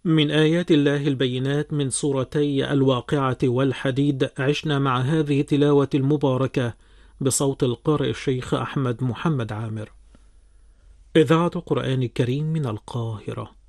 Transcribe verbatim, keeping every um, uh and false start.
من آيات الله البينات من سورتي الواقعة والحديد. عشنا مع هذه التلاوة المباركة بصوت القارئ الشيخ أحمد محمد عامر. إذاعة القرآن الكريم من القاهرة.